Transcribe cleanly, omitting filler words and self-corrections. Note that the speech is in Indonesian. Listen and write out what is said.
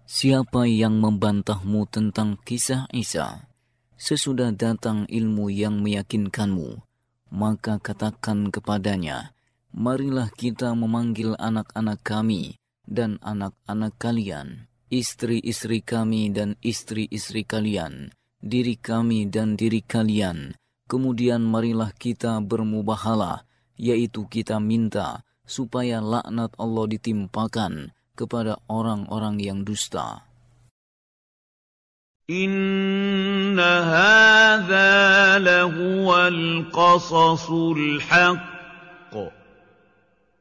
Siapa yang membantahmu tentang kisah Isa, sesudah datang ilmu yang meyakinkanmu, maka katakan kepadanya, marilah kita memanggil anak-anak kami dan anak-anak kalian, istri-istri kami dan istri-istri kalian, diri kami dan diri kalian. Kemudian marilah kita bermubahalah, yaitu kita minta supaya laknat Allah ditimpakan kepada orang-orang yang dusta. Inna hadza lahuwal qasasul haqq